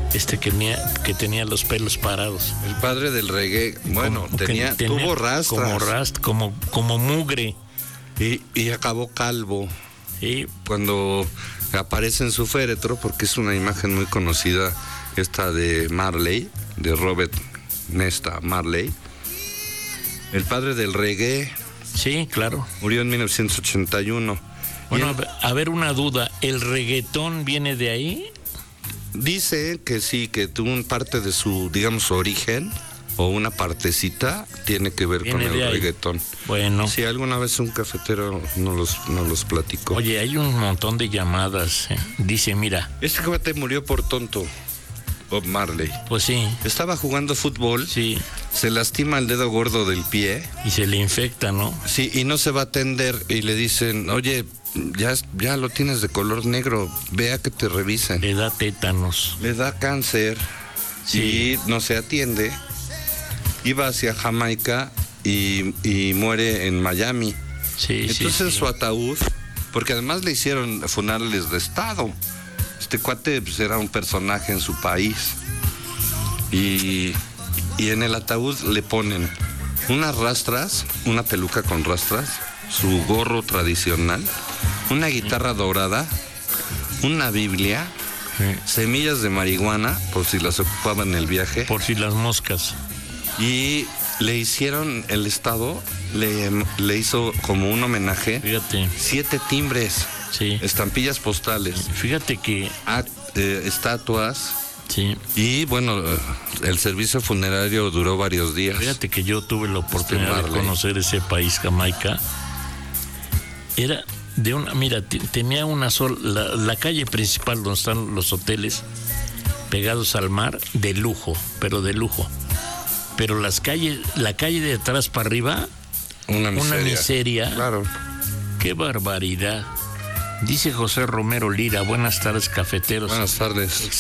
que tenía los pelos parados. El padre del reggae, bueno, tuvo rastras. Como mugre. Y acabó calvo. Sí. Cuando aparece en su féretro, porque es una imagen muy conocida, esta de Marley, de Robert Nesta Marley. El padre del reggae. Sí, claro. Murió en 1981. Bueno, a ver, una duda. ¿El reggaetón viene de ahí? Dice que sí, que tuvo parte de su, digamos, su origen, o una partecita, tiene que ver con el reggaetón. Bueno. Sí, alguna vez un cafetero nos los platicó. Oye, hay un montón de llamadas. Dice, mira. Este cuate murió por tonto, Bob Marley. Pues sí. Estaba jugando fútbol. Sí. Se lastima el dedo gordo del pie. Y se le infecta, ¿no? Sí, y no se va a atender. Y le dicen, oye, ya lo tienes de color negro, vea que te revisen. Le da tétanos. Le da cáncer. Sí. Y no se atiende. Iba hacia Jamaica y muere en Miami. Sí, entonces sí. Su ataúd, porque además le hicieron funerales de estado. Este cuate pues, era un personaje en su país. Y en el ataúd le ponen unas rastras, una peluca con rastras, su gorro tradicional, una guitarra dorada, una Biblia, semillas de marihuana, por si las ocupaba en el viaje. Por si las moscas. Y le hicieron, el Estado le hizo como un homenaje. Fíjate. 7 timbres. Sí. Estampillas postales. Fíjate que... estatuas. Sí. Y bueno, el servicio funerario duró varios días. Fíjate que yo tuve la oportunidad de conocer ese país, Jamaica. Era de una... Mira, tenía una sola... La calle principal donde están los hoteles pegados al mar, de lujo, pero de lujo. Pero la calle de atrás para arriba, una miseria. Claro. ¡Qué barbaridad! Dice José Romero Lira, buenas tardes, cafeteros. Buenas tardes.